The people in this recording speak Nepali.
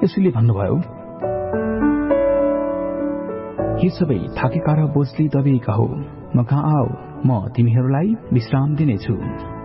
त्यसैले भन्नुभयो, हे सबै थाकेका र बोझले दबिएका हो, म कहाँ आऊ, म तिमीहरूलाई विश्राम दिनेछु।